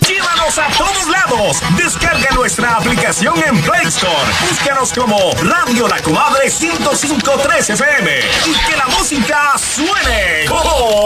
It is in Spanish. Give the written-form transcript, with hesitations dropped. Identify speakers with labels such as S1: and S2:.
S1: Llévanos a todos lados. Descarga nuestra aplicación en Play Store. Búscanos como Radio La Comadre 105.3 FM y que la música suene. ¡Oh!